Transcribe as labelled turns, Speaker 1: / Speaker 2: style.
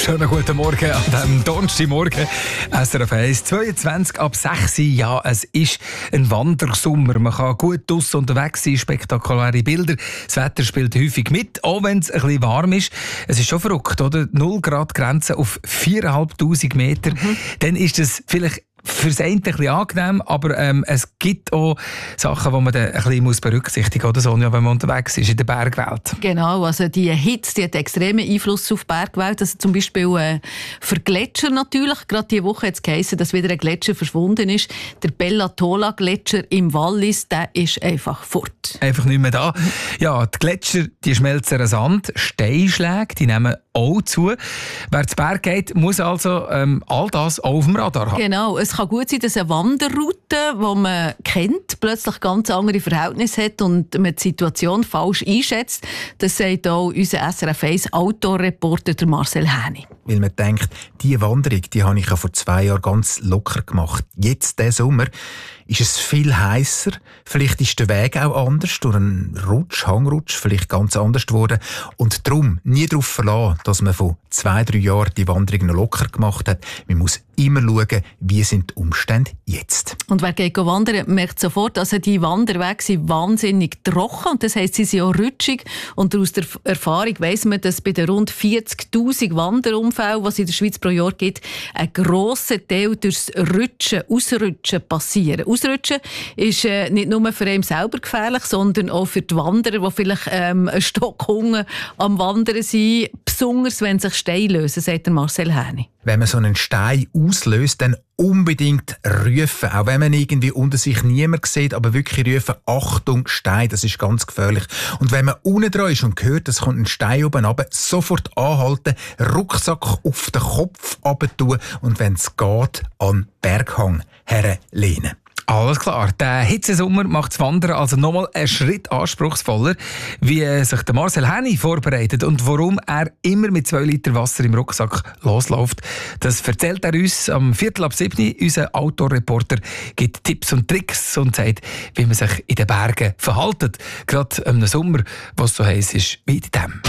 Speaker 1: Schönen guten Morgen an diesem Donnerstagmorgen. SRF 1, 22 ab 6 Uhr. Ja, es ist ein Wandersommer. Man kann gut draussen unterwegs sein, spektakuläre Bilder. Das Wetter spielt häufig mit, auch wenn es ein bisschen warm ist. Es ist schon verrückt, oder? 0 Grad Grenze auf 4'500 Meter. Dann ist es vielleicht für das eine ein bisschen angenehm, aber es gibt auch Sachen, die man dann ein bisschen berücksichtigen muss, oder Sonja, wenn man unterwegs ist in der Bergwelt.
Speaker 2: Genau, also die Hitze, die hat extremen Einfluss auf die Bergwelt. Also zum Beispiel für Gletscher natürlich. Gerade diese Woche hat es geheißen, dass wieder ein Gletscher verschwunden ist. Der Bella-Tola-Gletscher im Wallis, der ist einfach fort.
Speaker 1: Einfach nicht mehr da. Ja, die Gletscher, die schmelzen Sand, Steinschläge, die nehmen auch zu. Wer zu Berg geht, muss also all das auch auf dem Radar haben.
Speaker 2: Genau, es kann gut sein, dass eine Wanderroute, die man kennt, plötzlich ganz andere Verhältnisse hat und man die Situation falsch einschätzt. Das sagt auch unser SRF 1 Outdoor-Reporter Marcel Häni.
Speaker 3: Weil man denkt, diese Wanderung, die habe ich ja vor 2 Jahren ganz locker gemacht. Jetzt, diesen Sommer, ist es viel heißer. Vielleicht ist der Weg auch anders, durch einen Hangrutsch, vielleicht ganz anders geworden. Und darum nie darauf verlassen, dass man von 2-3 Jahren die Wanderung noch locker gemacht hat. Man muss immer schauen, wie sind die Umstände jetzt.
Speaker 2: Und wer geht wandern, merkt sofort, dass die Wanderwege sind wahnsinnig trocken. Und das heisst, sie sind auch rutschig. Und aus der Erfahrung weiss man, dass bei den rund 40'000 Wanderunfällen, die es in der Schweiz pro Jahr gibt, ein grosser Teil durchs Ausrutschen passieren. Ausrutschen ist nicht nur für einen selber gefährlich, sondern auch für die Wanderer, die vielleicht einen Stockhunger am Wandern sind, besonders wenn sich Steine lösen, sagt Marcel Häni.
Speaker 3: Wenn man so einen Stein auslöst, dann unbedingt rufen. Auch wenn man irgendwie unter sich niemand sieht, aber wirklich rufen, Achtung, Stein, das ist ganz gefährlich. Und wenn man unten dran ist und hört, es kommt ein Stein oben runter, sofort anhalten, Rucksack auf den Kopf runter und wenn es geht, an den Berghang herlehnen.
Speaker 1: Alles klar. Der Hitzesommer macht das Wandern also nochmal einen Schritt anspruchsvoller, wie sich der Marcel Häni vorbereitet und warum er immer mit 2 Liter Wasser im Rucksack losläuft. Das erzählt er uns am 6:45. Unser Outdoor-Reporter gibt Tipps und Tricks und sagt, wie man sich in den Bergen verhält. Gerade im Sommer, was so heiß ist wie in dem.